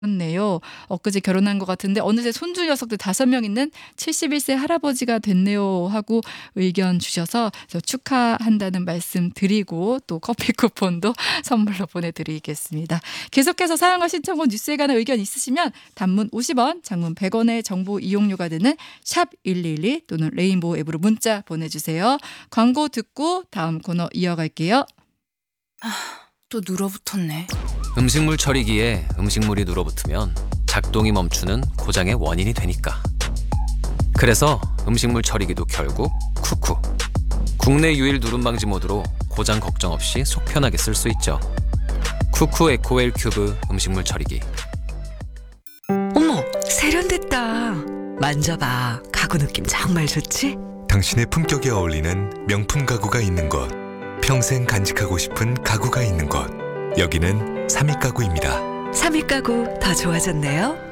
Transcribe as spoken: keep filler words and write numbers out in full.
그렇네요. 엊그제 결혼한 것 같은데 어느새 손주 녀석들 다섯 명 있는 칠십일 세 할아버지가 됐네요 하고 의견 주셔서 저 축하한다는 말씀 드리고 또 커피 쿠폰도 선물로 보내드리겠습니다. 계속해서 사연과 신청곡 뉴스에 관한 의견 있으시면 단문 오십 원, 장문 백 원의 정보 이용료가 되는 샵 일일이 또는 레인보우 앱으로 문자 보내주세요. 광고 듣고 다음 코너 이어갈게요. 또 눌어붙었네. 음식물 처리기에 음식물이 눌어붙으면 작동이 멈추는 고장의 원인이 되니까. 그래서 음식물 처리기도 결국 쿠쿠. 국내 유일 누름 방지 모드로 고장 걱정 없이 속 편하게 쓸 수 있죠. 쿠쿠 에코웰 큐브 음식물 처리기. 어머, 세련됐다. 만져봐. 가구 느낌 정말 좋지? 당신의 품격에 어울리는 명품 가구가 있는 곳, 평생 간직하고 싶은 가구가 있는 곳, 여기는 삼익 가구입니다. 삼익 가구 더 좋아졌네요.